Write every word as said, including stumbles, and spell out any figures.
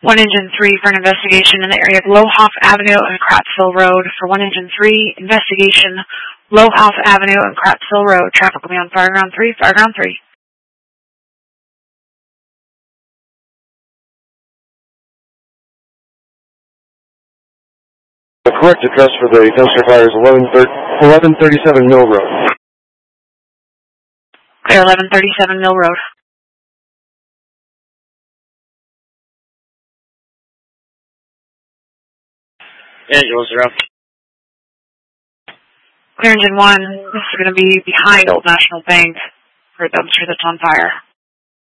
one Engine three for an investigation in the area of Lohoff Avenue and Crattsville Road. For one Engine three, investigation, Lohoff Avenue and Crattsville Road. Traffic will be on Fireground three, Fireground three. The correct address for the dumpster fire is eleven thirty-seven Mill Road. Clear, eleven thirty-seven Mill Road. Angela, zero. Clear Engine one, this is going to be behind Old National Bank for a dumpster that's on fire.